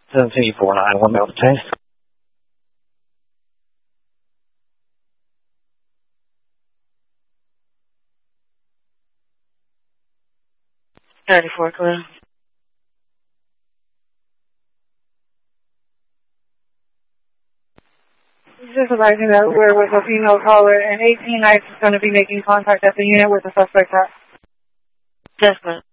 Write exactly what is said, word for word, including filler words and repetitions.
seven two four nine, one minute ten. thirty-four, clear. Just advising that we're with a female caller, and eighteen Nights is going to be making contact at the unit with the suspect. Yes, ma'am.